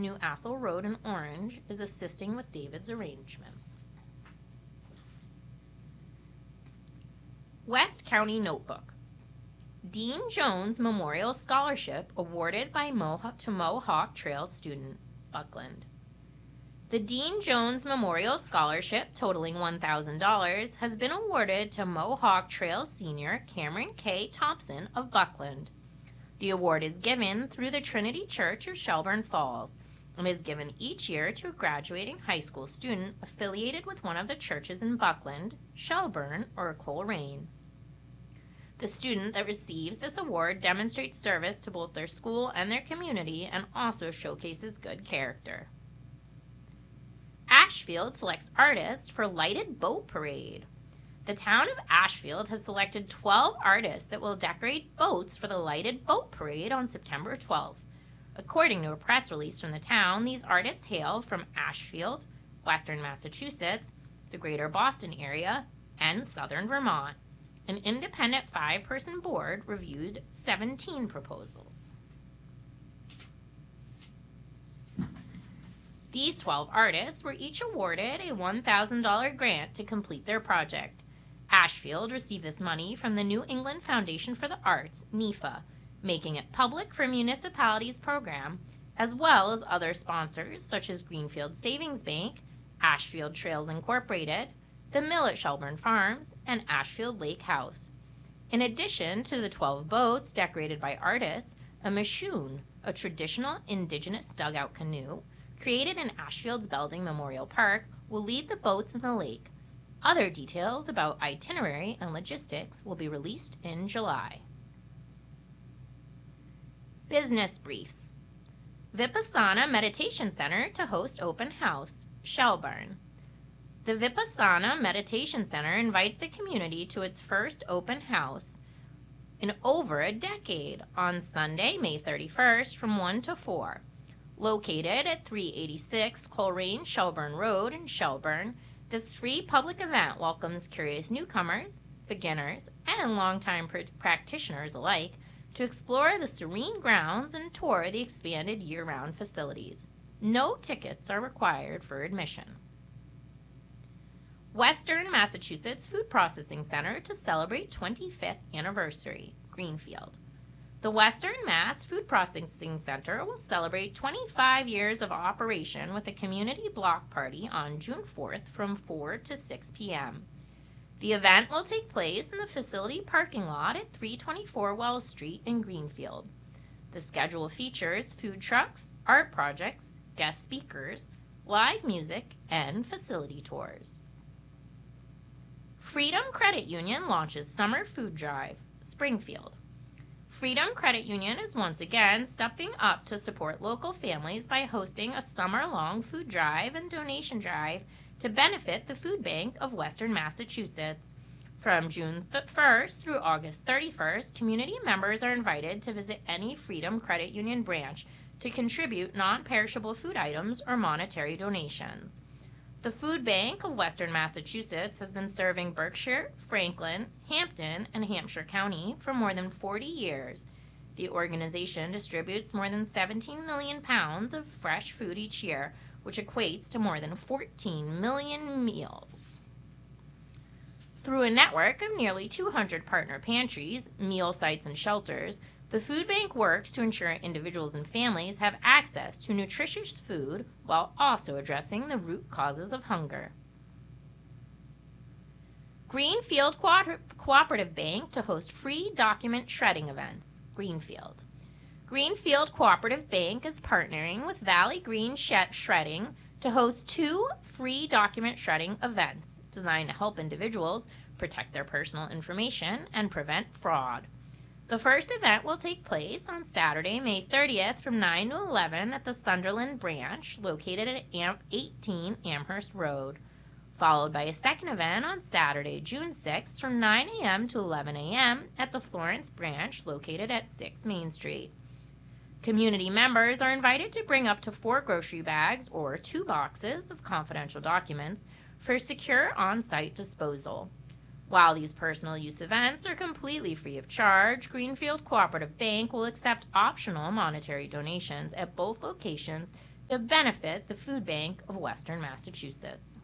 New Athol Road in Orange, is assisting with David's arrangements. West County Notebook. Dean Jones Memorial Scholarship awarded by to Mohawk Trails student, Buckland. The Dean Jones Memorial Scholarship, totaling $1,000, has been awarded to Mohawk Trails senior Cameron K. Thompson of Buckland. The award is given through the Trinity Church of Shelburne Falls and is given each year to a graduating high school student affiliated with one of the churches in Buckland, Shelburne, or Coleraine. The student that receives this award demonstrates service to both their school and their community and also showcases good character. Ashfield selects artists for Lighted Boat Parade. The town of Ashfield has selected 12 artists that will decorate boats for the Lighted Boat Parade on September 12th. According to a press release from the town, these artists hail from Ashfield, Western Massachusetts, the Greater Boston area, and Southern Vermont. An independent 5-person board reviewed 17 proposals. These 12 artists were each awarded a $1,000 grant to complete their project. Ashfield received this money from the New England Foundation for the Arts, NEFA, making it public for municipalities program, as well as other sponsors such as Greenfield Savings Bank, Ashfield Trails Incorporated, the Mill at Shelburne Farms, and Ashfield Lake House. In addition to the 12 boats decorated by artists, a Mashoon, a traditional indigenous dugout canoe, created in Ashfield's Belding Memorial Park, will lead the boats in the lake. Other details about itinerary and logistics will be released in July. Business briefs. Vipassana Meditation Center to host open house, Shelburne. The Vipassana Meditation Center invites the community to its first open house in over a decade on Sunday, May 31st from 1 to 4. Located at 386 Coleraine Shelburne Road in Shelburne, this free public event welcomes curious newcomers, beginners, and longtime practitioners alike to explore the serene grounds and tour the expanded year-round facilities. No tickets are required for admission. Western Massachusetts Food Processing Center to celebrate 25th anniversary, Greenfield. The Western Mass Food Processing Center will celebrate 25 years of operation with a community block party on June 4th from 4 to 6 p.m. The event will take place in the facility parking lot at 324 Wells Street in Greenfield. The schedule features food trucks, art projects, guest speakers, live music, and facility tours. Freedom Credit Union launches Summer Food Drive, Springfield. Freedom Credit Union is once again stepping up to support local families by hosting a summer-long food drive and donation drive to benefit the Food Bank of Western Massachusetts. From June 1st through August 31st, community members are invited to visit any Freedom Credit Union branch to contribute non-perishable food items or monetary donations. The Food Bank of Western Massachusetts has been serving Berkshire, Franklin, Hampton, and Hampshire County for more than 40 years. The organization distributes more than 17 million pounds of fresh food each year, which equates to more than 14 million meals. Through a network of nearly 200 partner pantries, meal sites, and shelters, the food bank works to ensure individuals and families have access to nutritious food while also addressing the root causes of hunger. Greenfield Cooperative Bank to host free document shredding events, Greenfield. Greenfield Cooperative Bank is partnering with Valley Green Shredding to host 2 free document shredding events designed to help individuals protect their personal information and prevent fraud. The first event will take place on Saturday, May 30th from 9 to 11 at the Sunderland branch located at 18 Amherst Road, followed by a second event on Saturday, June 6th from 9 a.m. to 11 a.m. at the Florence branch located at 6 Main Street. Community members are invited to bring up to 4 grocery bags or 2 boxes of confidential documents for secure on-site disposal. While these personal use events are completely free of charge, Greenfield Cooperative Bank will accept optional monetary donations at both locations to benefit the Food Bank of Western Massachusetts.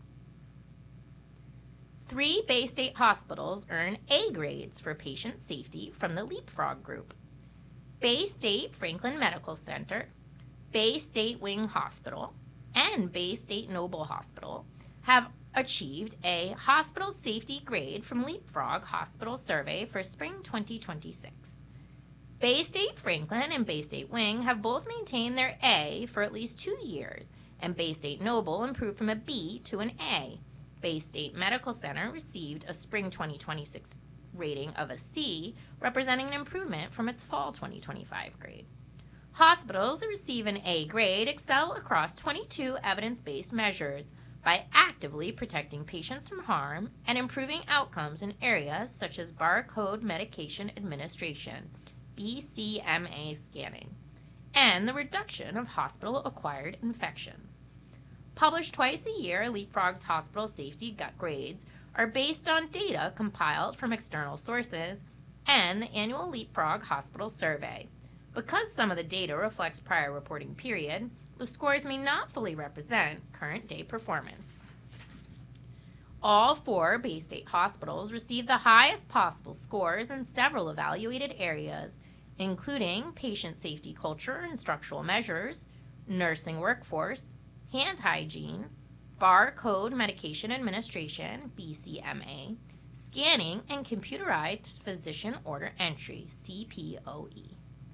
3 Bay State hospitals earn A grades for patient safety from the Leapfrog Group. Bay State Franklin Medical Center, Bay State Wing Hospital, and Bay State Noble Hospital have achieved a hospital safety grade from Leapfrog Hospital Survey for spring 2026. Bay State Franklin and Bay State Wing have both maintained their A for at least 2 years, and Bay State Noble improved from a B to an A. Bay State Medical Center received a spring 2026 rating of a C, representing an improvement from its fall 2025 grade. Hospitals that receive an A grade excel across 22 evidence-based measures by actively protecting patients from harm and improving outcomes in areas such as barcode medication administration, BCMA scanning, and the reduction of hospital-acquired infections. Published twice a year, Leapfrog's hospital safety grades are based on data compiled from external sources and the annual Leapfrog Hospital Survey. Because some of the data reflects prior reporting period, the scores may not fully represent current day performance. All 4 Bay State hospitals received the highest possible scores in several evaluated areas, including patient safety culture and structural measures, nursing workforce, hand hygiene, barcode medication administration, BCMA, scanning, and computerized physician order entry, CPOE.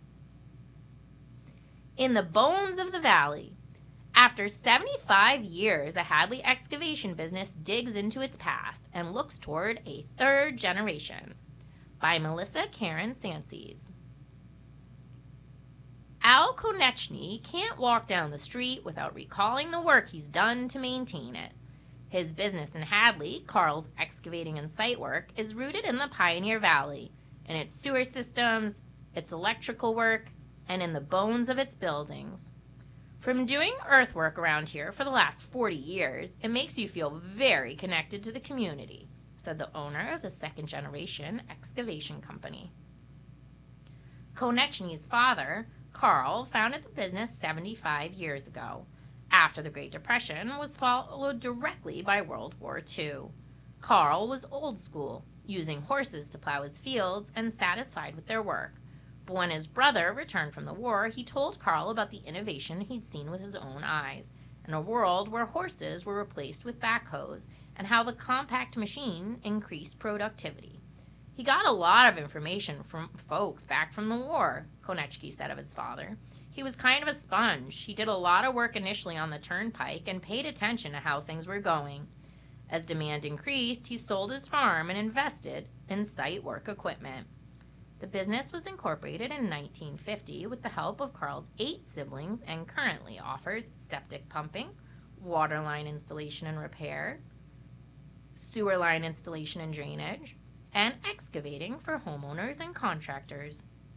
In the bones of the valley, after 75 years, a Hadley excavation business digs into its past and looks toward a 3rd generation. By Melissa Karen Sances. Al Konechny can't walk down the street without recalling the work he's done to maintain it. His business in Hadley, Carl's Excavating and Site Work, is rooted in the Pioneer Valley, in its sewer systems, its electrical work, and in the bones of its buildings. From doing earthwork around here for the last 40 years, it makes you feel very connected to the community, said the owner of the 2nd generation excavation company. Konechny's father, Carl, founded the business 75 years ago, after the Great Depression was followed directly by World War II. Carl was old school, using horses to plow his fields and satisfied with their work. But when his brother returned from the war, he told Carl about the innovation he'd seen with his own eyes, in a world where horses were replaced with backhoes, and how the compact machine increased productivity. He got a lot of information from folks back from the war, Konechny said of his father. He was kind of a sponge. He did a lot of work initially on the turnpike and paid attention to how things were going. As demand increased, he sold his farm and invested in site work equipment. The business was incorporated in 1950 with the help of Carl's 8 siblings and currently offers septic pumping, water line installation and repair, sewer line installation and drainage, and excavating for homeowners and contractors.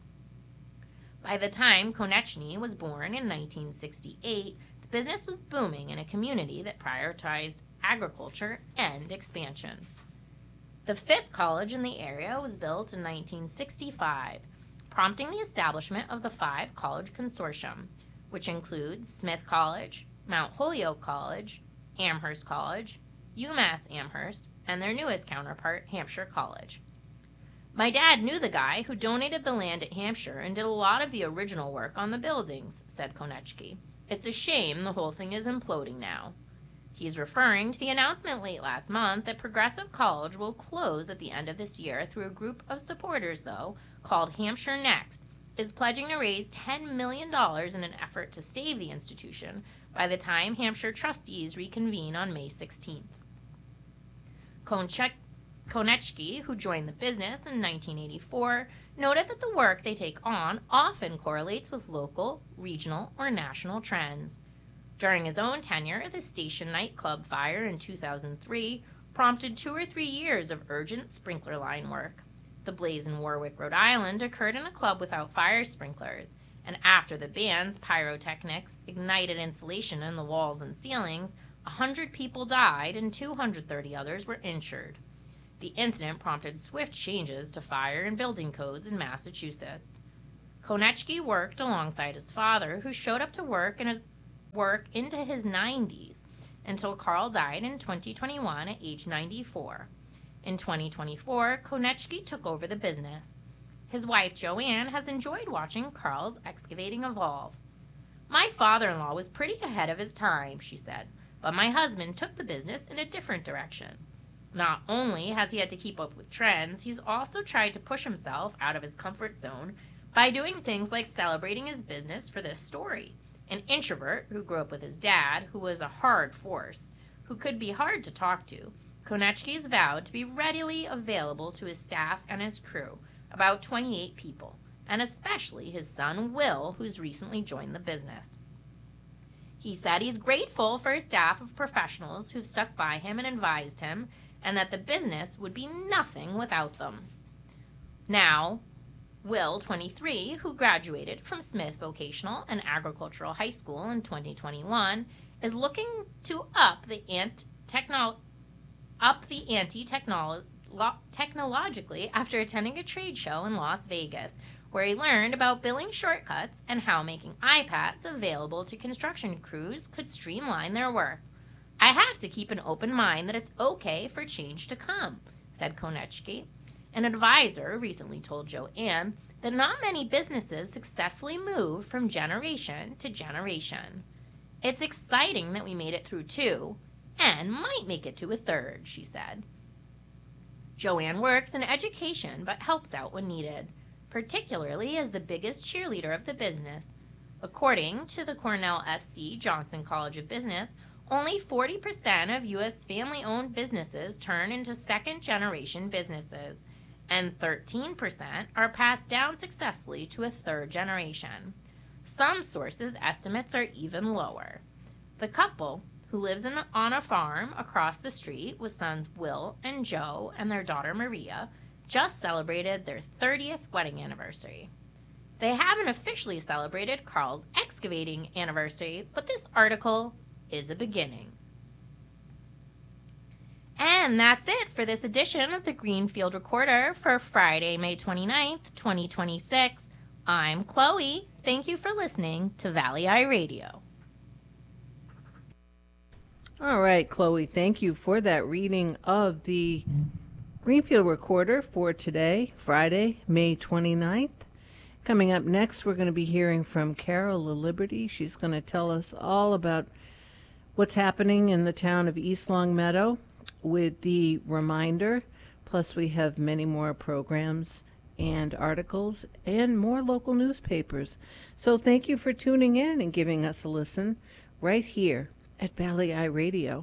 By the time Konechny was born in 1968, the business was booming in a community that prioritized agriculture and expansion. The 5th college in the area was built in 1965, prompting the establishment of the 5 College Consortium, which includes Smith College, Mount Holyoke College, Amherst College, UMass Amherst, and their newest counterpart, Hampshire College. My dad knew the guy who donated the land at Hampshire and did a lot of the original work on the buildings, said Konechny. It's a shame the whole thing is imploding now. He's referring to the announcement late last month that Progressive College will close at the end of this year through a group of supporters, though, called Hampshire Next, is pledging to raise $10 million in an effort to save the institution by the time Hampshire trustees reconvene on May 16th. Konechny, who joined the business in 1984, noted that the work they take on often correlates with local, regional, or national trends. During his own tenure, the station nightclub fire in 2003 prompted 2 or 3 years of urgent sprinkler line work. The blaze in Warwick, Rhode Island occurred in a club without fire sprinklers, and after the band's pyrotechnics ignited insulation in the walls and ceilings, 100 people died and 230 others were injured. The incident prompted swift changes to fire and building codes in Massachusetts. Konechny worked alongside his father, who showed up to work in his work into his 90s until Carl died in 2021 at age 94. In 2024, Konecki took over the business. His wife, Joanne, has enjoyed watching Carl's excavating evolve. "My father-in-law was pretty ahead of his time," she said, "but my husband took the business in a different direction. Not only has he had to keep up with trends, he's also tried to push himself out of his comfort zone by doing things like celebrating his business for this story. An introvert who grew up with his dad, who was a hard force, who could be hard to talk to, Konecki's vowed to be readily available to his staff and his crew, about 28 people, and especially his son Will, who's recently joined the business. He said he's grateful for his staff of professionals who've stuck by him and advised him, and that the business would be nothing without them." Now, Will, 23, who graduated from Smith Vocational and Agricultural High School in 2021, is looking to up the ante technologically after attending a trade show in Las Vegas, where he learned about billing shortcuts and how making iPads available to construction crews could streamline their work. "I have to keep an open mind that it's okay for change to come," said Konecki. An advisor recently told Joanne that not many businesses successfully move from generation to generation. "It's exciting that we made it through 2, and might make it to a 3rd, she said. Joanne works in education but helps out when needed, particularly as the biggest cheerleader of the business. According to the Cornell SC Johnson College of Business, only 40% of U.S. family-owned businesses turn into second-generation businesses, and 13% are passed down successfully to a 3rd generation. Some sources' estimates are even lower. The couple, who lives on a farm across the street with sons Will and Joe and their daughter Maria, just celebrated their 30th wedding anniversary. They haven't officially celebrated Carl's excavating anniversary, but this article is a beginning. And that's it for this edition of the Greenfield Recorder for Friday, May 29th, 2026. I'm Chloe. Thank you for listening to Valley Eye Radio. All right, Chloe, thank you for that reading of the Greenfield Recorder for today, Friday, May 29th. Coming up next, we're going to be hearing from Carol LaLiberty. She's going to tell us all about what's happening in the town of East Longmeadow with the reminder. Plus, we have many more programs and articles and more local newspapers. So thank you for tuning in and giving us a listen right here at Valley Eye Radio.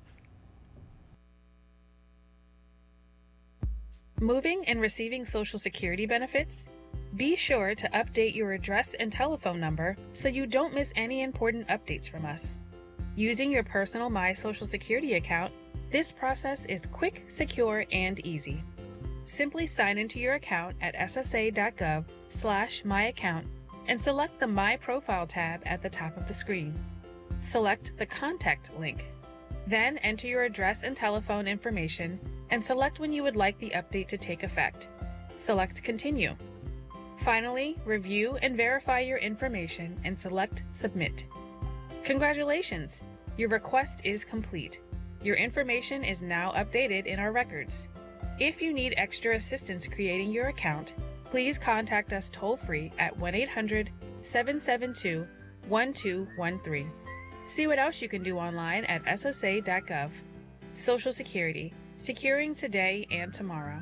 Moving and receiving Social Security benefits? Be sure to update your address and telephone number so you don't miss any important updates from us. Using your personal My Social Security account, this process is quick, secure, and easy. Simply sign into your account at ssa.gov/myaccount and select the My Profile tab at the top of the screen. Select the Contact link. Then enter your address and telephone information and select when you would like the update to take effect. Select Continue. Finally, review and verify your information and select Submit. Congratulations! Your request is complete. Your information is now updated in our records. If you need extra assistance creating your account, please contact us toll-free at 1-800-772-1213. See what else you can do online at ssa.gov. Social Security, securing today and tomorrow.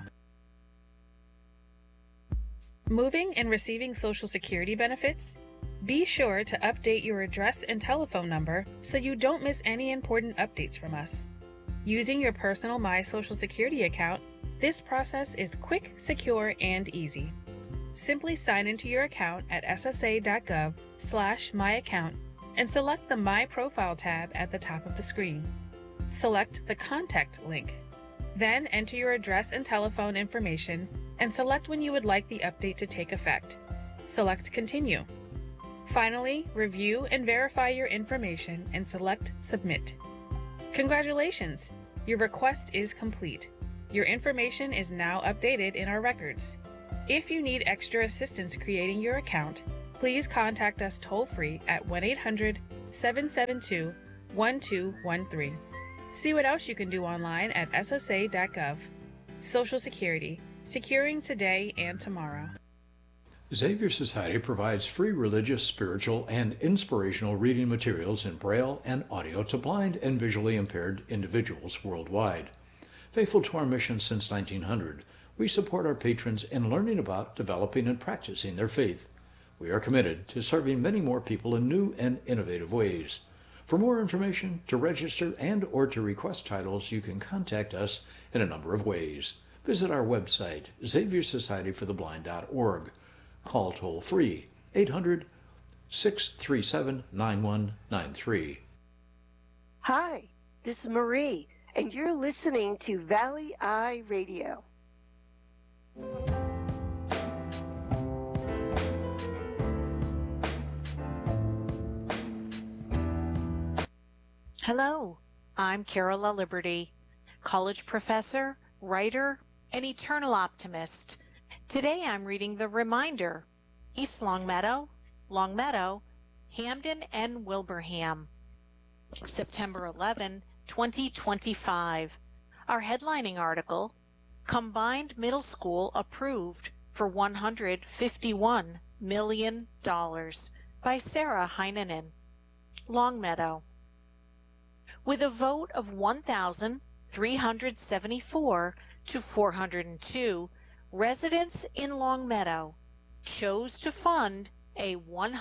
Moving and receiving Social Security benefits? Be sure to update your address and telephone number so you don't miss any important updates from us. Using your personal My Social Security account, this process is quick, secure, and easy. Simply sign into your account at ssa.gov/myaccount and select the My Profile tab at the top of the screen. Select the Contact link. Then enter your address and telephone information and select when you would like the update to take effect. Select Continue. Finally, review and verify your information and select Submit. Congratulations! Your request is complete. Your information is now updated in our records. If you need extra assistance creating your account, please contact us toll-free at 1-800-772-1213. 888-772-1213. See what else you can do online at ssa.gov. Social Security, securing today and tomorrow. Xavier Society provides free religious, spiritual, and inspirational reading materials in Braille and audio to blind and visually impaired individuals worldwide. Faithful to our mission since 1900, we support our patrons in learning about, developing, and practicing their faith. We are committed to serving many more people in new and innovative ways. For more information, to register, and or to request titles, you can contact us in a number of ways. Visit our website, xaviersocietyfortheblind.org. Call toll-free 800-637-9193. Hi, this is Marie, and you're listening to Valley Eye Radio. Hello, I'm Carola Liberty, college professor, writer, and eternal optimist. Today I'm reading The Reminder, East Longmeadow, Hamden, and Wilbraham. September 11, 2025. Our headlining article, Combined Middle School Approved for $151 million by Sarah Heinonen. Longmeadow. With a vote of 1,374 to 402, residents in Longmeadow chose to fund a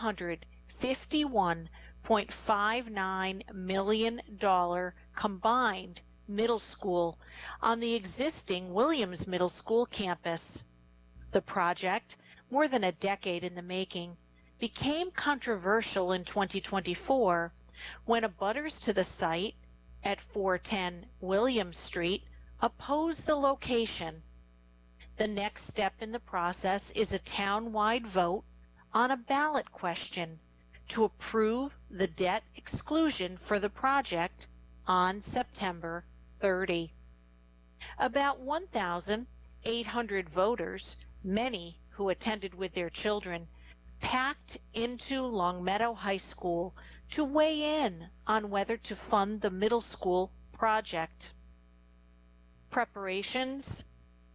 $151.59 million combined middle school on the existing Williams Middle School campus. The project, more than a decade in the making, became controversial in 2024 when abutters to the site at 410 Williams Street opposed the location. The next step in the process is a town-wide vote on a ballot question to approve the debt exclusion for the project on September 30. About 1,800 voters, many who attended with their children, packed into Longmeadow High School to weigh in on whether to fund the middle school project. Preparations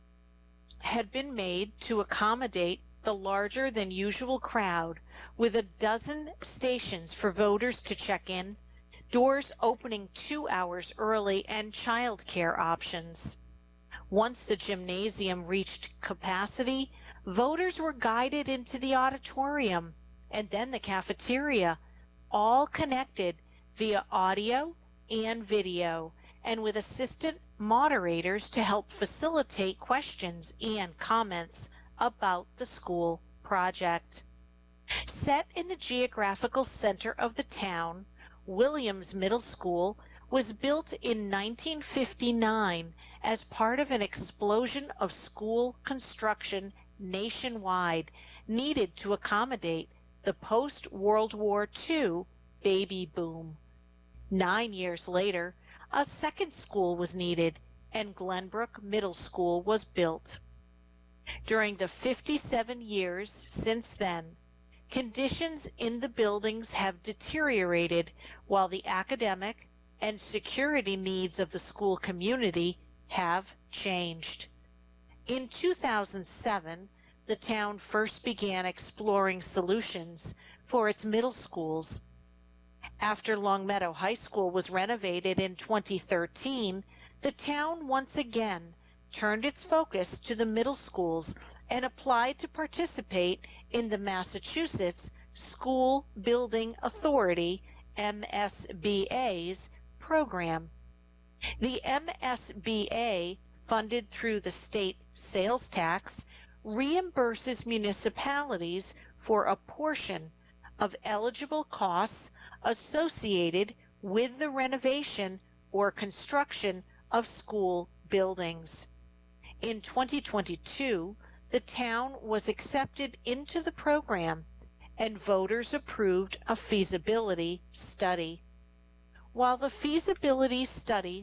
had been made to accommodate the larger than usual crowd, with a dozen stations for voters to check in, doors opening 2 hours early, and childcare options. Once the gymnasium reached capacity, voters were guided into the auditorium and then the cafeteria, all connected via audio and video, and with assistant moderators to help facilitate questions and comments about the school project. Set in the geographical center of the town, Williams Middle School was built in 1959 as part of an explosion of school construction nationwide needed to accommodate the post-World War II baby boom. 9 years later, a second school was needed, and Glenbrook Middle School was built. During the 57 years since then, conditions in the buildings have deteriorated while the academic and security needs of the school community have changed. In 2007, the town first began exploring solutions for its middle schools. After Longmeadow High School was renovated in 2013, the town once again turned its focus to the middle schools and applied to participate in the Massachusetts School Building Authority, MSBA's program. The MSBA, funded through the state sales tax, reimburses municipalities for a portion of eligible costs associated with the renovation or construction of school buildings. In 2022, the town was accepted into the program and voters approved a feasibility study. While the feasibility study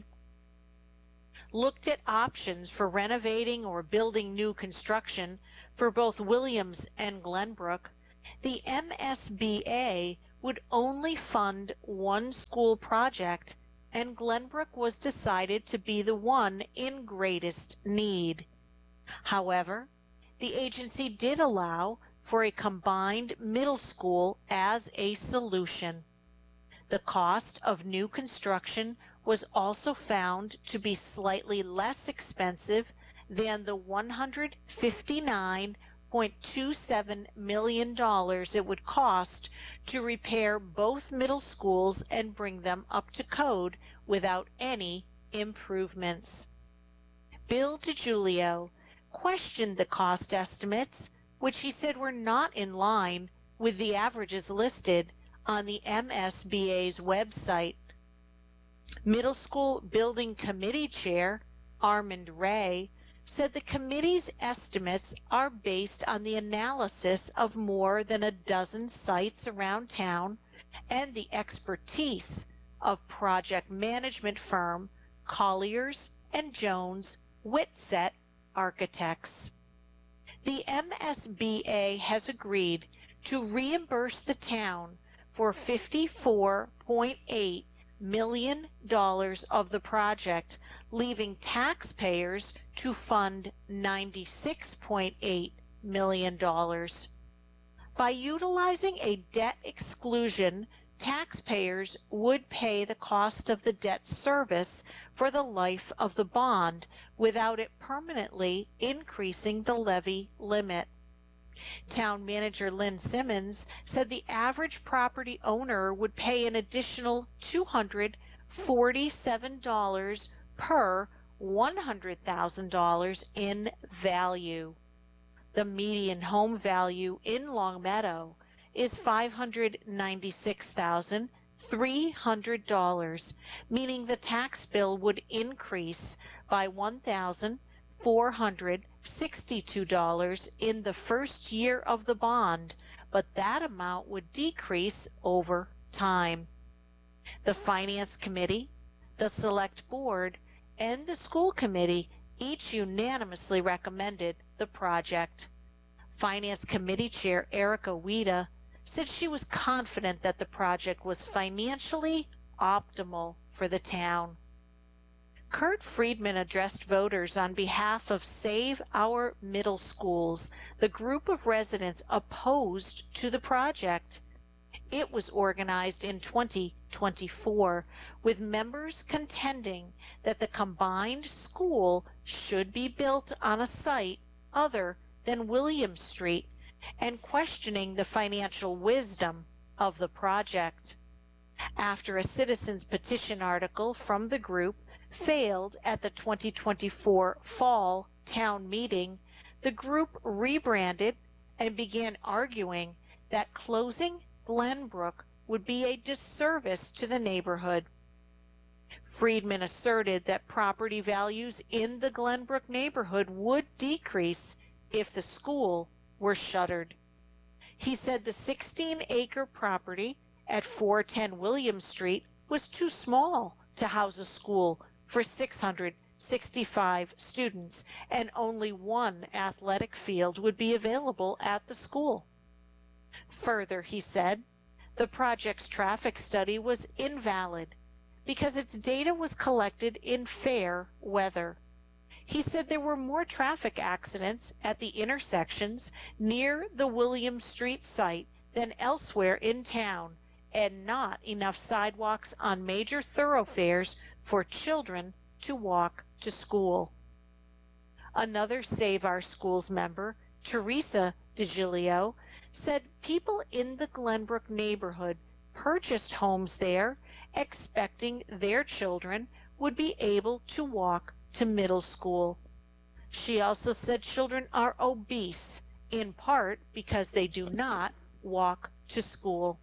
looked at options for renovating or building new construction for both Williams and Glenbrook, the MSBA would only fund one school project, and Glenbrook was decided to be the one in greatest need. However, the agency did allow for a combined middle school as a solution. The cost of new construction was also found to be slightly less expensive than the $159.27 million it would cost to repair both middle schools and bring them up to code without any improvements. Bill DiGiulio questioned the cost estimates, which he said were not in line with the averages listed on the MSBA's website. Middle School Building Committee Chair Armand Ray said the committee's estimates are based on the analysis of more than a dozen sites around town and the expertise of project management firm Colliers and Jones Whitsett Architects. The MSBA has agreed to reimburse the town for $54.8 million of the project, leaving taxpayers to fund $96.8 million. By utilizing a debt exclusion, taxpayers would pay the cost of the debt service for the life of the bond without it permanently increasing the levy limit. Town Manager Lynn Simmons said the average property owner would pay an additional $247 per $100,000 in value. The median home value in Longmeadow is $596,300, meaning the tax bill would increase by $1,462 in the first year of the bond, but that amount would decrease over time. The Finance Committee, the Select Board, and the School Committee each unanimously recommended the project. Finance Committee Chair Erica Wida said she was confident that the project was financially optimal for the town. Kurt Friedman addressed voters on behalf of Save Our Middle Schools, the group of residents opposed to the project. It was organized in 2024, with members contending that the combined school should be built on a site other than William Street and questioning the financial wisdom of the project. After a citizens petition article from the group failed at the 2024 fall town meeting, the group rebranded and began arguing that closing Glenbrook would be a disservice to the neighborhood. Friedman asserted that property values in the Glenbrook neighborhood would decrease if the school were shuttered. He said the 16-acre property at 410 William Street was too small to house a school for 665 students, and only one athletic field would be available at the school. Further, he said, the project's traffic study was invalid because its data was collected in fair weather. He said there were more traffic accidents at the intersections near the William Street site than elsewhere in town, and not enough sidewalks on major thoroughfares for children to walk to school. Another Save Our Schools member, Teresa DiGiulio, said people in the Glenbrook neighborhood purchased homes there expecting their children would be able to walk to middle school. She also said children are obese, in part because they do not walk to school.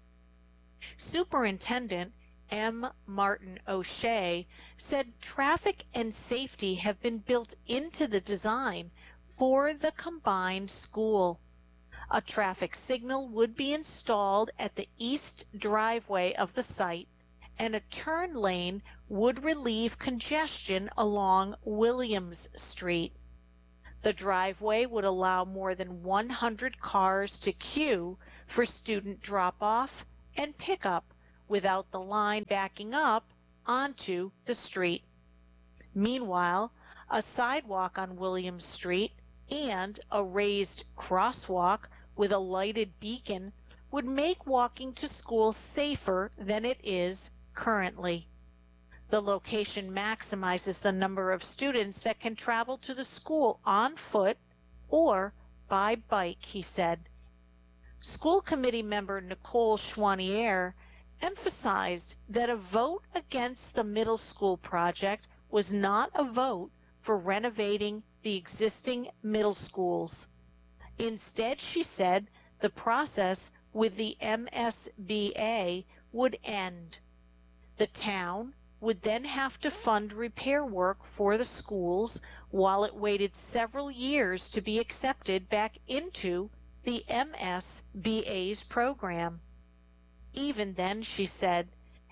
Superintendent M. Martin O'Shea said traffic and safety have been built into the design for the combined school. A traffic signal would be installed at the east driveway of the site, and a turn lane would relieve congestion along Williams Street. The driveway would allow more than 100 cars to queue for student drop-off and pickup without the line backing up onto the street. Meanwhile, a sidewalk on Williams Street and a raised crosswalk with a lighted beacon would make walking to school safer than it is currently. The location maximizes the number of students that can travel to the school on foot or by bike, he said. School committee member Nicole Chouanière emphasized that a vote against the middle school project was not a vote for renovating the existing middle schools. Instead, she said, the process with the MSBA would end. The town would then have to fund repair work for the schools while it waited several years to be accepted back into the MSBA's program. Even then, she said,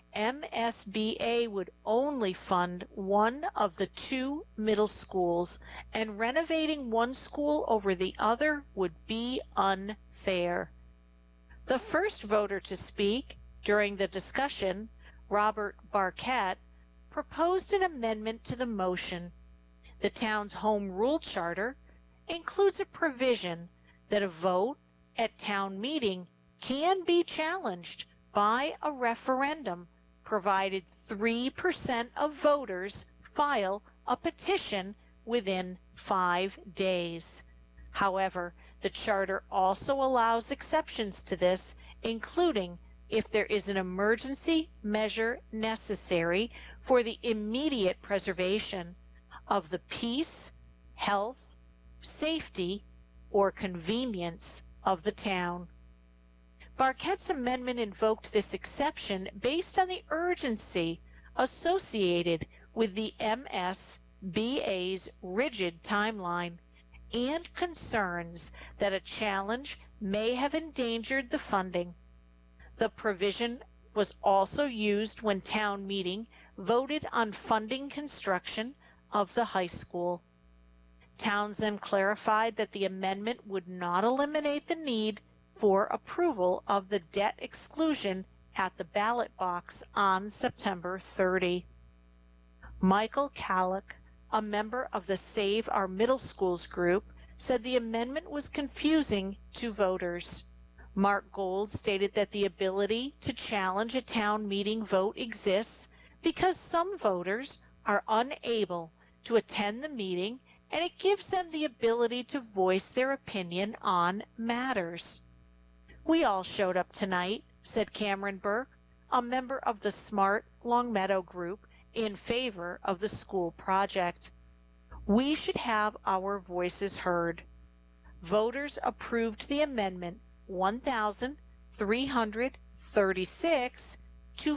MSBA would only fund one of the two middle schools, and renovating one school over the other would be unfair. The first voter to speak during the discussion, Robert Barquette, proposed an amendment to the motion. The town's home rule charter includes a provision that a vote at town meeting can be challenged by a referendum, provided 3% of voters file a petition within 5 days. However, the charter also allows exceptions to this, including if there is an emergency measure necessary for the immediate preservation of the peace, health, safety, or convenience of the town. Barquette's amendment invoked this exception based on the urgency associated with the MSBA's rigid timeline and concerns that a challenge may have endangered the funding. The provision was also used when town meeting voted on funding construction of the high school. Townsend clarified that the amendment would not eliminate the need for approval of the debt exclusion at the ballot box on September 30. Michael Kallick, a member of the Save Our Middle Schools group, said the amendment was confusing to voters. Mark Gold stated that the ability to challenge a town meeting vote exists because some voters are unable to attend the meeting, and it gives them the ability to voice their opinion on matters. We all showed up tonight, said Cameron Burke, a member of the Smart Longmeadow group in favor of the school project. We should have our voices heard. Voters approved the amendment 1,336 to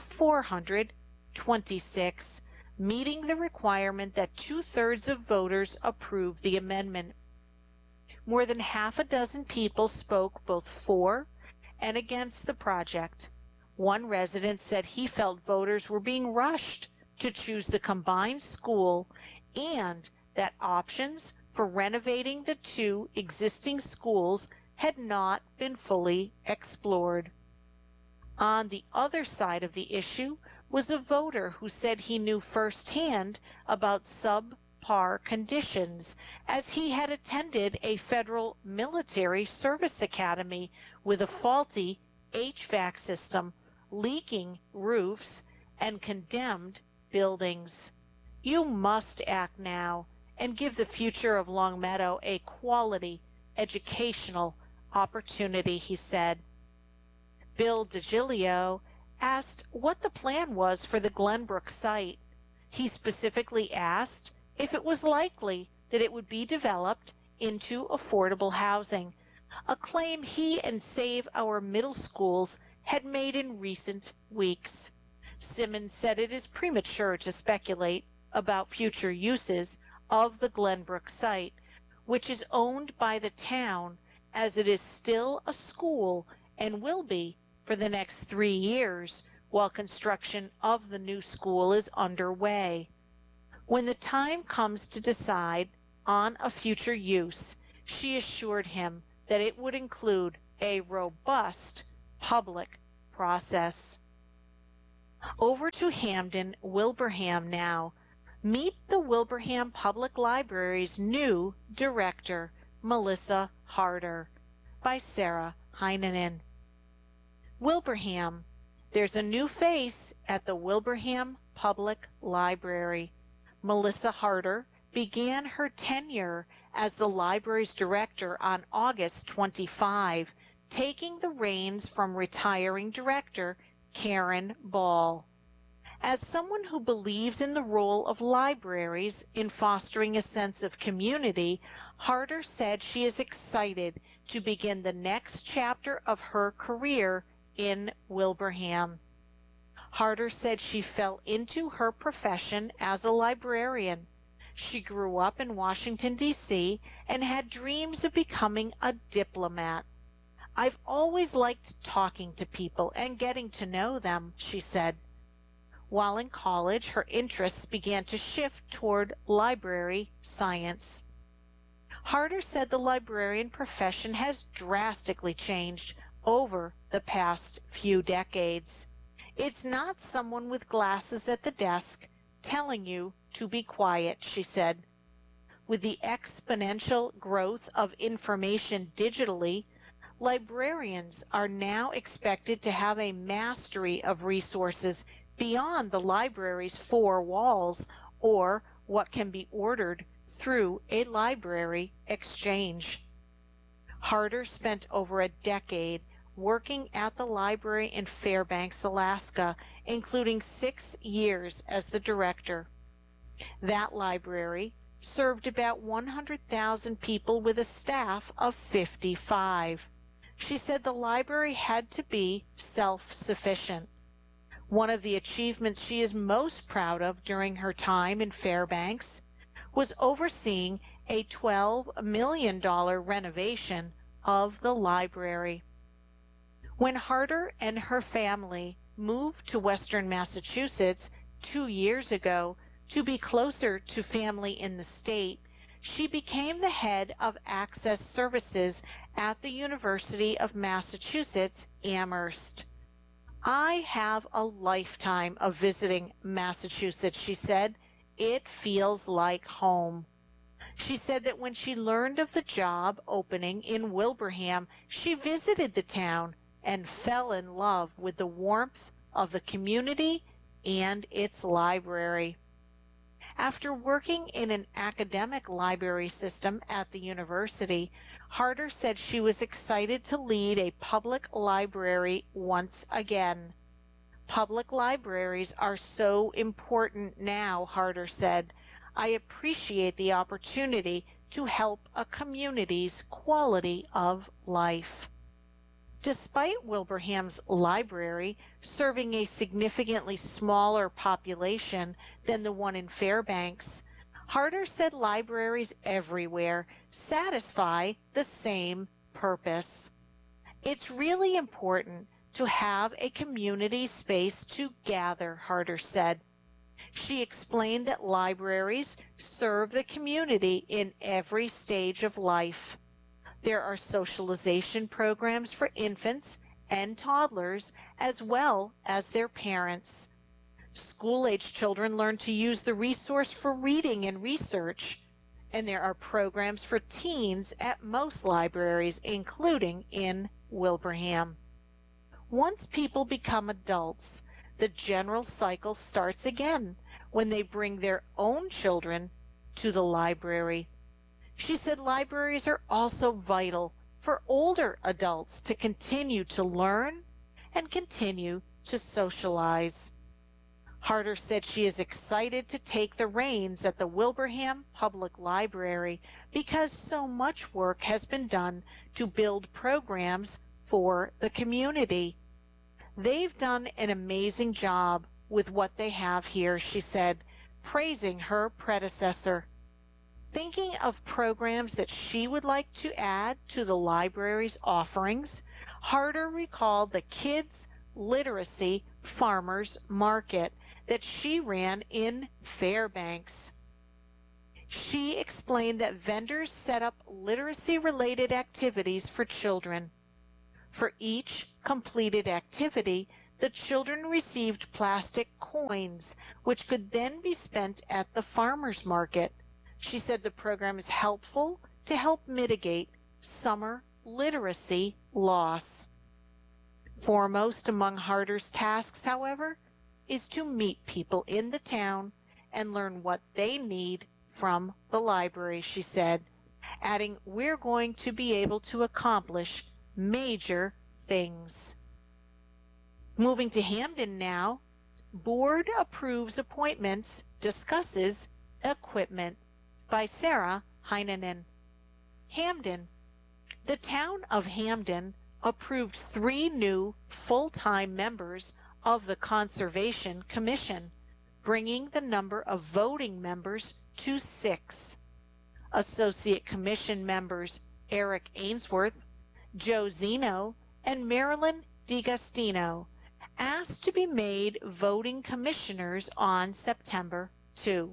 426, meeting the requirement that 2/3 of voters approve the amendment. More than half a dozen people spoke both for and against the project. One resident said he felt voters were being rushed to choose the combined school and that options for renovating the two existing schools had not been fully explored. On the other side of the issue was a voter who said he knew firsthand about subpar conditions, as he had attended a federal military service academy with a faulty HVAC system, leaking roofs, and condemned buildings. You must act now and give the future of Longmeadow a quality educational opportunity, he said. Bill DiGilio asked what the plan was for the Glenbrook site. He specifically asked if it was likely that it would be developed into affordable housing, a claim he and Save Our Middle Schools had made in recent weeks. Simmons said it is premature to speculate about future uses of the Glenbrook site, which is owned by the town, as it is still a school and will be for the next 3 years while construction of the new school is underway. When the time comes to decide on a future use, she assured him that it would include a robust public process. Over to Hamden, Wilbraham now. Meet the Wilbraham Public Library's new director, Melissa Harder, by Sarah Heinonen. Wilbraham. There's a new face at the Wilbraham Public Library. Melissa Harder began her tenure as the library's director on August 25, taking the reins from retiring director Karen Ball. As someone who believes in the role of libraries in fostering a sense of community, Harder said she is excited to begin the next chapter of her career in Wilbraham. Harder said she fell into her profession as a librarian. She grew up in Washington, D.C., and had dreams of becoming a diplomat. I've always liked talking to people and getting to know them, she said. While in college, her interests began to shift toward library science. Harder said the librarian profession has drastically changed over the past few decades. It's not someone with glasses at the desk telling you to be quiet, she said. With the exponential growth of information digitally, librarians are now expected to have a mastery of resources beyond the library's four walls or what can be ordered through a library exchange. Harder spent over a decade working at the library in Fairbanks, Alaska, including 6 years as the director. That library served about 100,000 people with a staff of 55. She said the library had to be self-sufficient. One of the achievements she is most proud of during her time in Fairbanks was overseeing a $12 million renovation of the library. When Harder and her family moved to Western Massachusetts 2 years ago to be closer to family in the state, she became the head of Access Services at the University of Massachusetts Amherst. I have a lifetime of visiting Massachusetts, she said. It feels like home. She said that when she learned of the job opening in Wilbraham, she visited the town and fell in love with the warmth of the community and its library. After working in an academic library system at the university, Harder said she was excited to lead a public library once again. Public libraries are so important now, Harder said. I appreciate the opportunity to help a community's quality of life. Despite Wilbraham's library serving a significantly smaller population than the one in Fairbanks, Harder said libraries everywhere satisfy the same purpose. It's really important to have a community space to gather, Harder said. She explained that libraries serve the community in every stage of life. There are socialization programs for infants and toddlers as well as their parents. School-age children learn to use the resource for reading and research, and there are programs for teens at most libraries, including in Wilbraham. Once people become adults, the general cycle starts again when they bring their own children to the library. She said libraries are also vital for older adults to continue to learn and continue to socialize. Harder said she is excited to take the reins at the Wilbraham Public Library because so much work has been done to build programs for the community. They've done an amazing job with what they have here, she said, praising her predecessor. Thinking of programs that she would like to add to the library's offerings, Harder recalled the Kids Literacy Farmers Market that she ran in Fairbanks. She explained that vendors set up literacy-related activities for children. For each completed activity, the children received plastic coins, which could then be spent at the farmer's market. She said the program is helpful to help mitigate summer literacy loss. Foremost among Harder's tasks, however, is to meet people in the town and learn what they need from the library, she said, adding, "We're going to be able to accomplish major things." Moving to Hamden now, Board approves appointments, discusses equipment, by Sarah Heinonen. Hamden. The town of Hamden approved 3 new full-time members of the Conservation Commission, bringing the number of voting members to 6. Associate Commission members Eric Ainsworth, Joe Zeno, and Marilyn DiGastino asked to be made voting commissioners on September 2.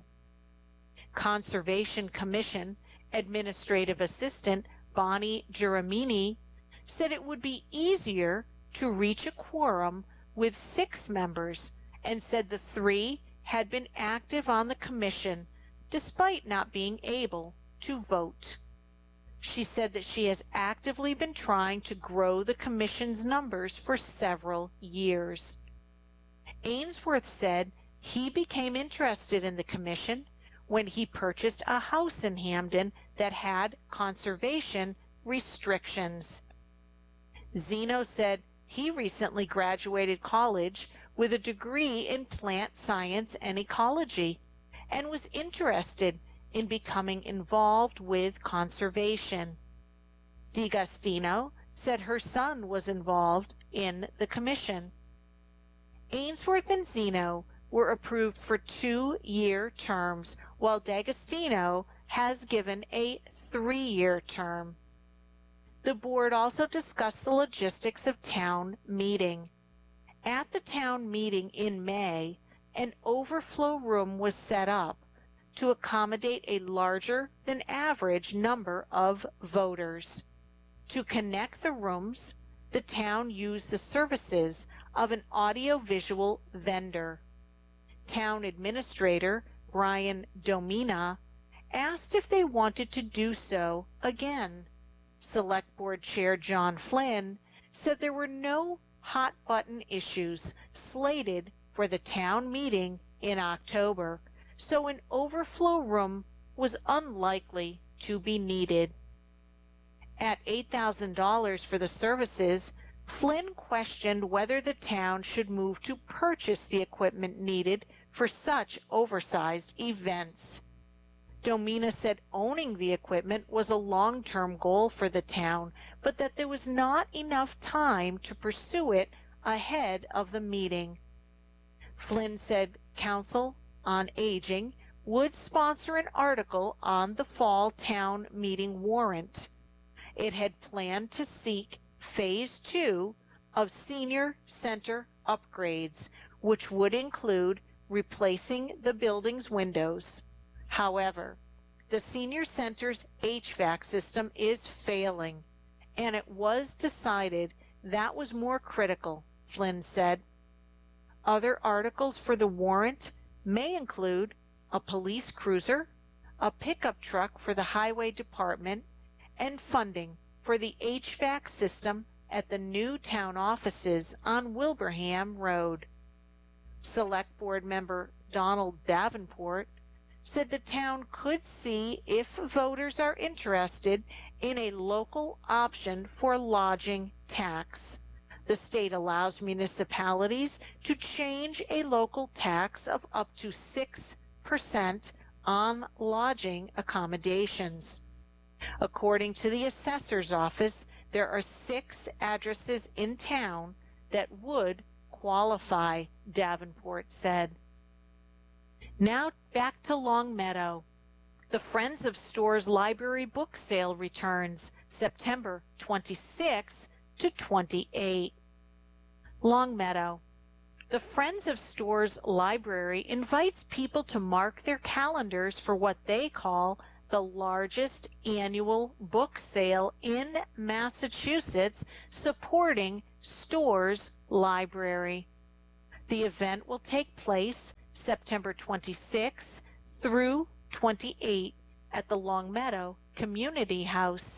Conservation Commission Administrative Assistant Bonnie Giramini said it would be easier to reach a quorum with 6 members and said the 3 had been active on the commission despite not being able to vote. She said that she has actively been trying to grow the commission's numbers for several years. Ainsworth said he became interested in the commission when he purchased a house in Hamden that had conservation restrictions. Zeno said he recently graduated college with a degree in plant science and ecology and was interested in becoming involved with conservation. DiGastino said her son was involved in the commission. Ainsworth and Zeno were approved for 2-year terms, while D'Agostino has given a 3-year term. The board also discussed the logistics of town meeting. At the town meeting in May, an overflow room was set up to accommodate a larger than average number of voters. To connect the rooms, the town used the services of an audiovisual vendor. Town Administrator Brian Domina asked if they wanted to do so again. Select Board Chair John Flynn said there were no hot-button issues slated for the town meeting in October, so an overflow room was unlikely to be needed. At $8,000 for the services, Flynn questioned whether the town should move to purchase the equipment needed for such oversized events. Domina said owning the equipment was a long-term goal for the town, but that there was not enough time to pursue it ahead of the meeting. Flynn said Council on Aging would sponsor an article on the fall town meeting warrant. It had planned to seek Phase 2 of senior center upgrades, which would include replacing the building's windows. However, the senior center's HVAC system is failing, and it was decided that was more critical, Flynn said. Other articles for the warrant may include a police cruiser, a pickup truck for the highway department, and funding for the HVAC system at the new town offices on Wilbraham Road. Select Board member Donald Davenport said the town could see if voters are interested in a local option for lodging tax. The state allows municipalities to change a local tax of up to 6% on lodging accommodations. According to the assessor's office, there are 6 addresses in town that would qualify, Davenport said. Now back to Longmeadow. The Friends of Stores Library book sale returns September 26 to 28. Longmeadow. The Friends of Stores Library invites people to mark their calendars for what they call the the largest annual book sale in Massachusetts, supporting Storrs Library. The event will take place September 26 through 28 at the Longmeadow Community House,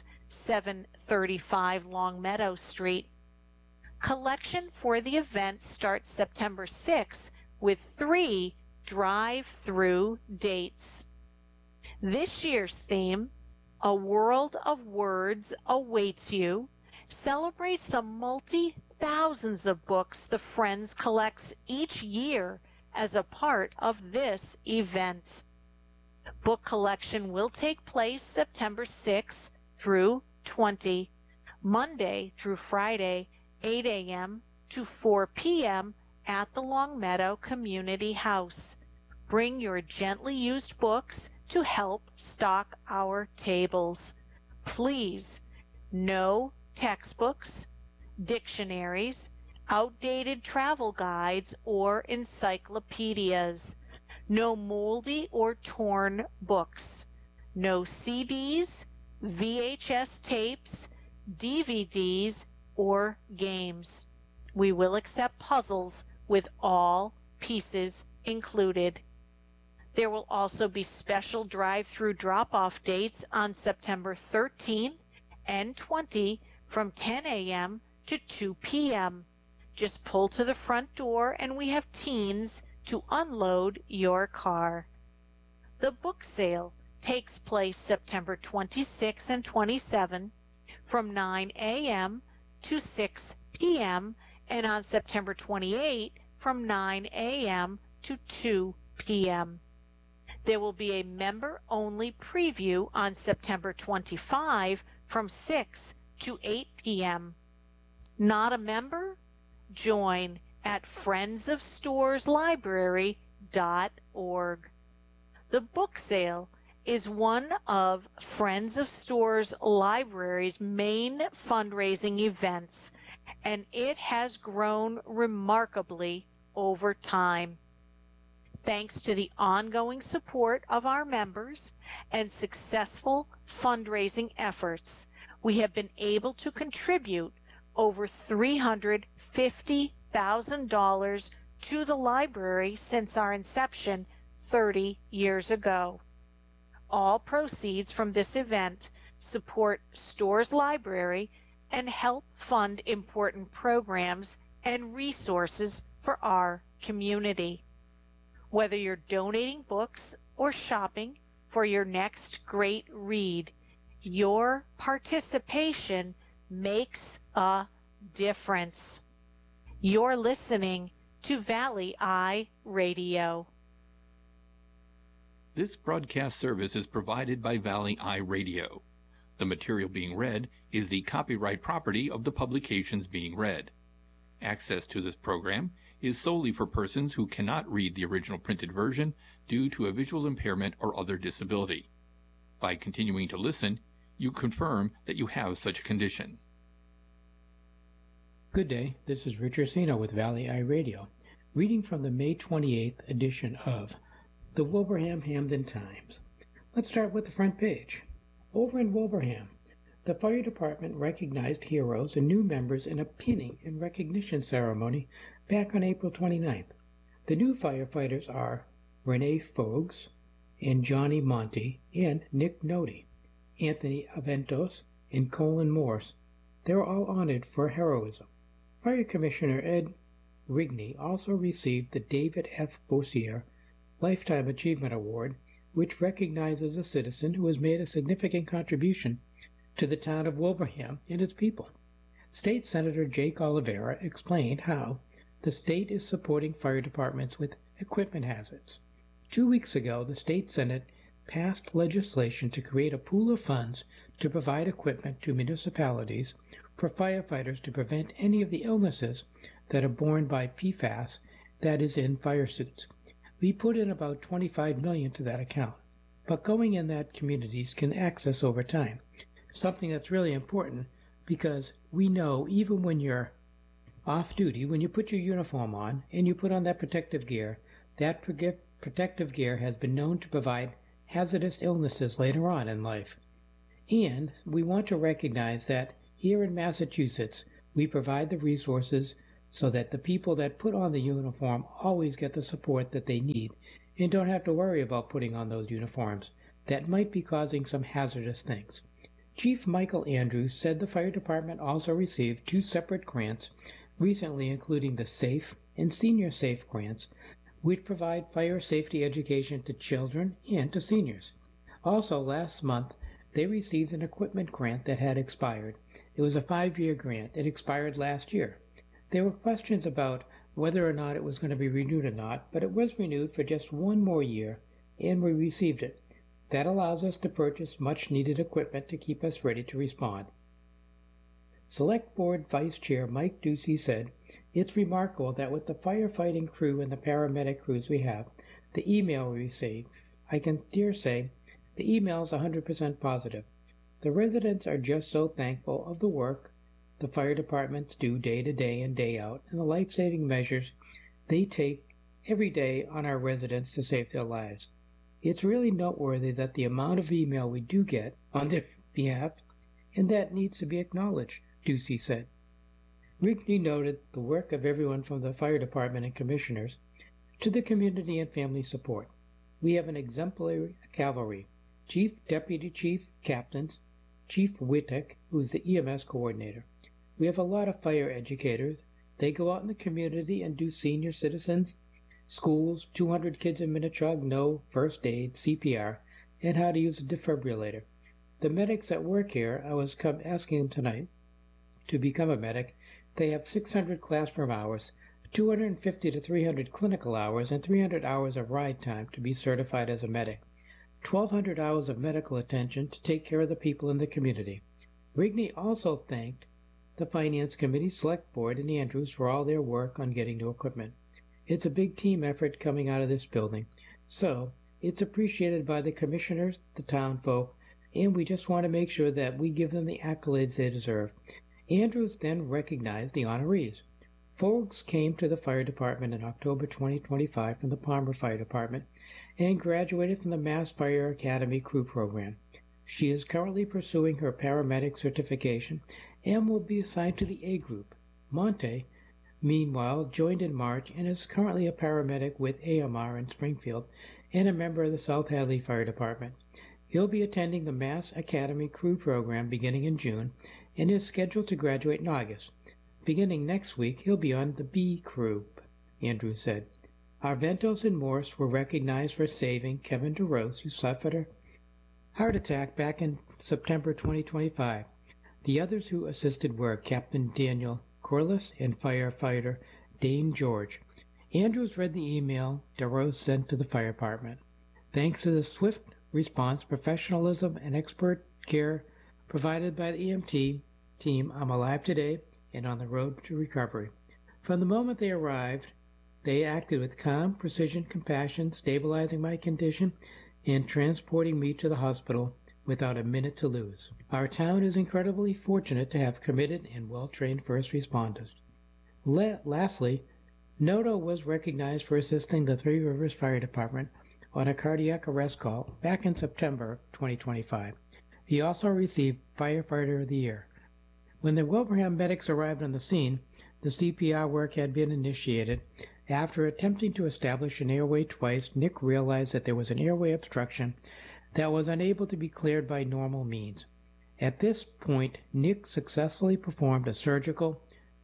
735 Longmeadow Street. Collection for the event starts September 6 with 3 drive-through dates. This year's theme, A World of Words Awaits You, celebrates the multi-thousands of books the Friends collects each year as a part of this event. Book collection will take place September 6 through 20, Monday through Friday, 8 a.m. to 4 p.m. at the Longmeadow Community House. Bring your gently used books to help stock our tables. Please, no textbooks, dictionaries, outdated travel guides, or encyclopedias. No moldy or torn books. No CDs, VHS tapes, DVDs, or games. We will accept puzzles with all pieces included. There will also be special drive-through drop-off dates on September 13 and 20 from 10 a.m. to 2 p.m. Just pull to the front door and we have teens to unload your car. The book sale takes place September 26 and 27 from 9 a.m. to 6 p.m. and on September 28 from 9 a.m. to 2 p.m. There will be a member-only preview on September 25 from 6 to 8 p.m. Not a member? Join at friendsofstorslibrary.org. The book sale is one of Friends of Storrs Library's main fundraising events, and it has grown remarkably over time. Thanks to the ongoing support of our members and successful fundraising efforts, we have been able to contribute over $350,000 to the library since our inception 30 years ago. All proceeds from this event support Storrs Library and help fund important programs and resources for our community. Whether you're donating books or shopping for your next great read, your participation makes a difference. You're listening to Valley Eye Radio. This broadcast service is provided by Valley Eye Radio. The material being read is the copyright property of the publications being read. Access to this program is solely for persons who cannot read the original printed version due to a visual impairment or other disability. By continuing to listen, you confirm that you have such a condition. Good day, this is Rich Ursino with Valley Eye Radio, reading from the May 28th edition of the Wilbraham-Hamden Times. Let's start with the front page. Over in Wilbraham, the fire department recognized heroes and new members in a pinning and recognition ceremony back on April 29th. The new firefighters are Renee Fogues and Johnny Monty and Nick Nodi, Anthony Aventos and Colin Morse. They were all honored for heroism. Fire Commissioner Ed Rigney also received the David F. Bossier Lifetime Achievement Award, which recognizes a citizen who has made a significant contribution to the town of Wilbraham and its people. State Senator Jake Oliveira explained how the state is supporting fire departments with equipment hazards. 2 weeks ago, the state Senate passed legislation to create a pool of funds to provide equipment to municipalities for firefighters to prevent any of the illnesses that are borne by PFAS that is in fire suits. We put in about $25 million to that account, but going in that communities can access over time, something that's really important because we know even when you're off duty, when you put your uniform on and you put on that protective gear, that protective gear has been known to provide hazardous illnesses later on in life. And we want to recognize that here in Massachusetts, we provide the resources so that the people that put on the uniform always get the support that they need and don't have to worry about putting on those uniforms that might be causing some hazardous things. Chief Michael Andrews said the fire department also received 2 separate grants recently, including the SAFE and Senior SAFE grants, which provide fire safety education to children and to seniors. Also, last month, they received an equipment grant that had expired. It was a 5-year grant. It expired last year. There were questions about whether or not it was going to be renewed or not, but it was renewed for just 1 more year, and we received it. That allows us to purchase much-needed equipment to keep us ready to respond. Select Board Vice Chair Mike Ducey said, "It's remarkable that with the firefighting crew and the paramedic crews we have, the email we receive, I can dare say, the email is 100% positive. The residents are just so thankful of the work the fire departments do day to day and day out, and the life-saving measures they take every day on our residents to save their lives. It's really noteworthy that the amount of email we do get on their behalf, and that needs to be acknowledged," Ducey said. Rigney noted the work of everyone from the fire department and commissioners to the community and family support. We have an exemplary cavalry, Chief, Deputy Chief, Captains, Chief Wittek, who is the EMS coordinator. We have a lot of fire educators. They go out in the community and do senior citizens, schools, 200 kids in Minnetrog know first aid, CPR, and how to use a defibrillator. The medics that work here, I was asking them tonight to become a medic. They have 600 classroom hours, 250 to 300 clinical hours, and 300 hours of ride time to be certified as a medic. 1,200 hours of medical attention to take care of the people in the community. Rigney also thanked the Finance Committee, Select Board, and Andrews for all their work on getting new equipment. It's a big team effort coming out of this building, so it's appreciated by the commissioners, the town folk, and we just want to make sure that we give them the accolades they deserve. Andrews then recognized the honorees. Folks came to the fire department in October 2025 from the Palmer Fire Department and graduated from the Mass Fire Academy Crew Program. She is currently pursuing her paramedic certification and will be assigned to the A group. Monte, meanwhile, joined in March and is currently a paramedic with AMR in Springfield and a member of the South Hadley Fire Department. He'll be attending the Mass Academy Crew Program beginning in June and is scheduled to graduate in August. Beginning next week, he'll be on the B group, Andrews said. Arventos and Morse were recognized for saving Kevin DeRose, who suffered a heart attack back in September 2025. The others who assisted were Captain Daniel Corliss and firefighter Dane George. Andrews read the email DeRose sent to the fire department. Thanks to the swift response, professionalism, and expert care provided by the EMT team, I'm alive today and on the road to recovery. From the moment they arrived, they acted with calm, precision, compassion, stabilizing my condition and transporting me to the hospital without a minute to lose. Our town is incredibly fortunate to have committed and well-trained first responders. Lastly, Noto was recognized for assisting the Three Rivers Fire Department on a cardiac arrest call back in September 2025. He also received Firefighter of the Year. When the Wilbraham medics arrived on the scene, the CPR work had been initiated. After attempting to establish an airway twice, Nick realized that there was an airway obstruction that was unable to be cleared by normal means. At this point, Nick successfully performed a surgical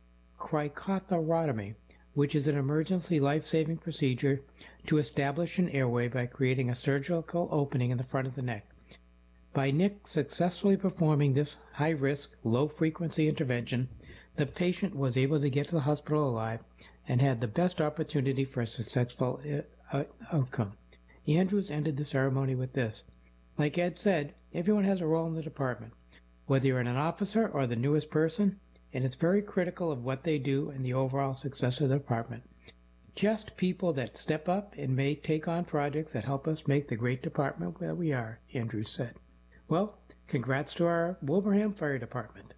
cricothyrotomy, which is an emergency life-saving procedure to establish an airway by creating a surgical opening in the front of the neck. By Nick successfully performing this high-risk, low-frequency intervention, the patient was able to get to the hospital alive and had the best opportunity for a successful outcome. Andrews ended the ceremony with this. Like Ed said, everyone has a role in the department, whether you're an officer or the newest person, and it's very critical of what they do and the overall success of the department. Just people that step up and may take on projects that help us make the great department that we are, Andrews said. Well, congrats to our Wilbraham Fire Department.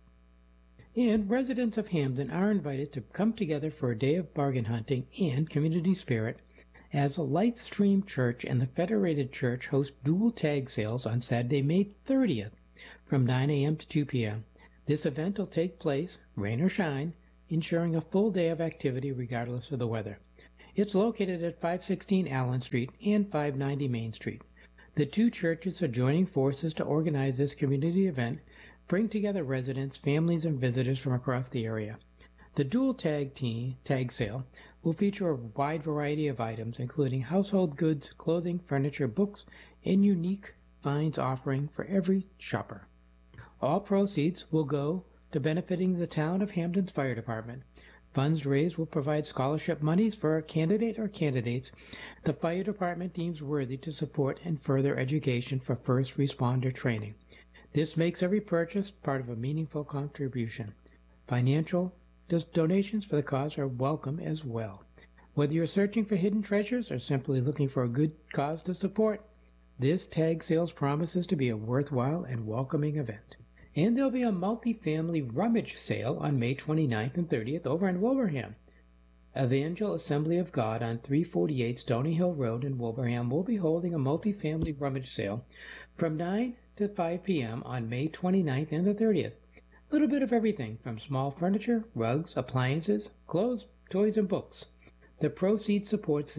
And residents of Hamden are invited to come together for a day of bargain hunting and community spirit as Life Stream Church and the Federated Church host dual tag sales on Saturday, May 30th from 9 a.m. to 2 p.m. This event will take place, rain or shine, ensuring a full day of activity regardless of the weather. It's located at 516 Allen Street and 590 Main Street. The two churches are joining forces to organize this community event, bring together residents, families, and visitors from across the area. The dual tag sale will feature a wide variety of items, including household goods, clothing, furniture, books, and unique finds offering for every shopper. All proceeds will go to benefiting the town of Hamden's Fire Department. Funds raised will provide scholarship monies for a candidate or candidates the fire department deems worthy to support and further education for first responder training. This makes every purchase part of a meaningful contribution. Financial donations for the cause are welcome as well. Whether you're searching for hidden treasures or simply looking for a good cause to support, this tag sales promises to be a worthwhile and welcoming event. And there'll be a multi-family rummage sale on May 29th and 30th over in Wilbraham. Evangel Assembly of God on 348 Stony Hill Road in Wilbraham will be holding a multi-family rummage sale from 9 to 5 p.m. on May 29th and the 30th. A little bit of everything from small furniture, rugs, appliances, clothes, toys, and books. The proceeds supports the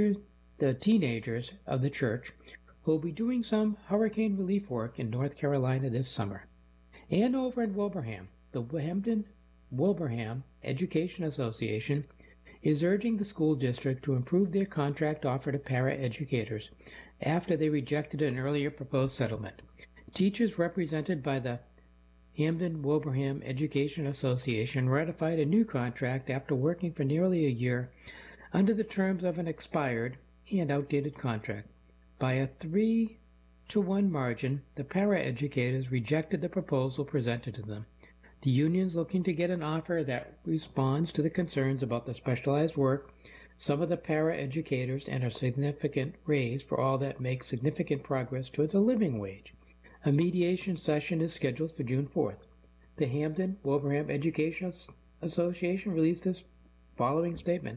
teenagers of the church who will be doing some hurricane relief work in North Carolina this summer. And over in Wilbraham, the Hamden-Wilbraham Education Association is urging the school district to improve their contract offer to para-educators after they rejected an earlier proposed settlement. Teachers represented by the Hamden-Wilbraham Education Association ratified a new contract after working for nearly a year under the terms of an expired and outdated contract. By a 3-to-1 margin, the para-educators rejected the proposal presented to them. The union's looking to get an offer that responds to the concerns about the specialized work, some of the para-educators, and a significant raise for all that makes significant progress towards a living wage. A mediation session is scheduled for June 4th. The Hamden-Wilbraham Education Association released this following statement.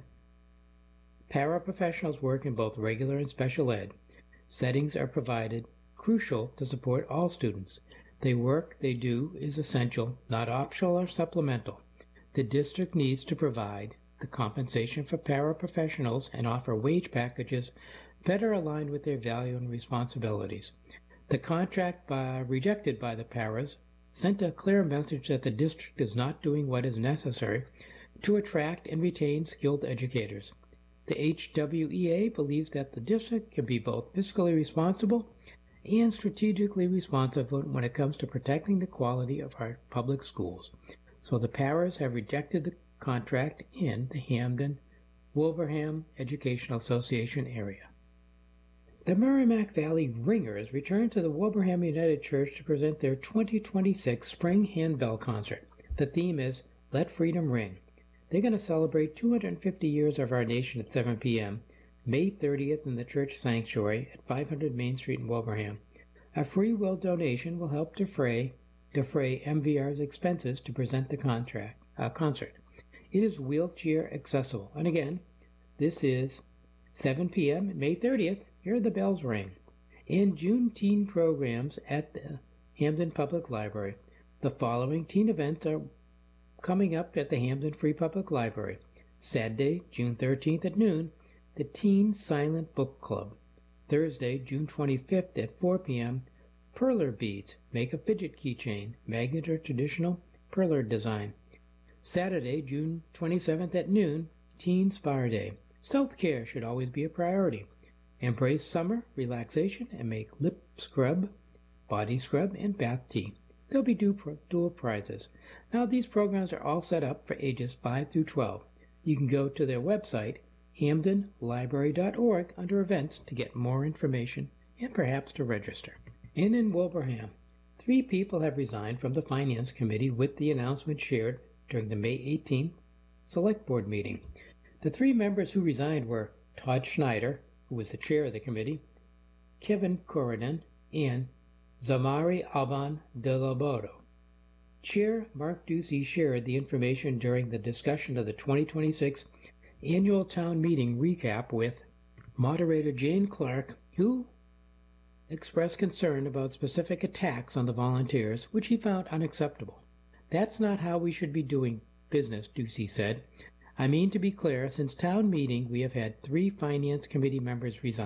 Paraprofessionals work in both regular and special ed. Settings are provided, crucial to support all students. The work they do is essential, not optional or supplemental. The district needs to provide the compensation for paraprofessionals and offer wage packages better aligned with their value and responsibilities. The contract rejected by the paras sent a clear message that the district is not doing what is necessary to attract and retain skilled educators. The HWEA believes that the district can be both fiscally responsible and strategically responsible when it comes to protecting the quality of our public schools. So the paras have rejected the contract in the Hamden-Wilbraham Educational Association area. The Merrimack Valley Ringers returned to the Wilbraham United Church to present their 2026 Spring Handbell Concert. The theme is Let Freedom Ring. They're going to celebrate 250 years of our nation at 7 p.m., May 30th in the church sanctuary at 500 Main Street in Wilbraham. A free will donation will help defray MVR's expenses to present the concert. It is wheelchair accessible. And again, this is 7 p.m., May 30th. Hear the bells ring. And June teen programs at the Hamden Public Library. The following teen events are coming up at the Hamden Free Public Library. Saturday, June 13th at noon, the Teen Silent Book Club. Thursday, June 25th at 4 p.m., Perler Beads. Make a fidget keychain, magnet or traditional perler design. Saturday, June 27th at noon, Teen Spa Day. Self-care should always be a priority. Embrace summer, relaxation, and make lip scrub, body scrub, and bath tea. There'll be dual prizes. Now, these programs are all set up for ages 5 through 12. You can go to their website, hamdenlibrary.org, under events to get more information and perhaps to register. And in Wilbraham, 3 people have resigned from the Finance Committee with the announcement shared during the May 18th Select Board meeting. The 3 members who resigned were Todd Schneider, who was the chair of the committee, Kevin Corridan, and Zamari Alban de Lobodo. Chair Mark Ducey shared the information during the discussion of the 2026 annual town meeting recap with Moderator Jane Clark, who expressed concern about specific attacks on the volunteers, which he found unacceptable. That's not how we should be doing business, Ducey said. I mean, to be clear, since town meeting we have had 3 Finance Committee members resign.